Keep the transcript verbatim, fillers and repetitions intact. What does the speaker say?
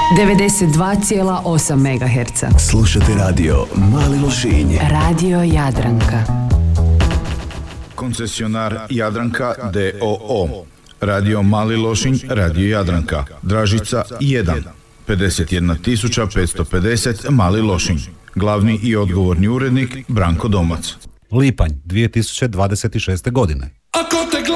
devedeset dva zarez osam megaherca. Slušate radio Mali Lošinj. Radio Jadranka. Koncesionar Jadranka d o o. Radio Mali Lošinj, Radio Jadranka. Dražica jedan. pedeset jedna tisuća petsto pedeset Mali Lošinj. Glavni i odgovorni urednik Branko Domac. Lipanj dvije tisuće dvadeset šeste godine. Ako te